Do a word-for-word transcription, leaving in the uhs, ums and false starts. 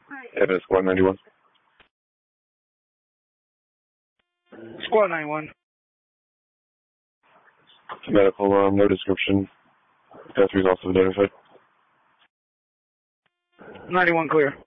Evan, Squad ninety-one. Squad ninety-one. Medical, um, no description. Guthrie is also identified. ninety-one clear.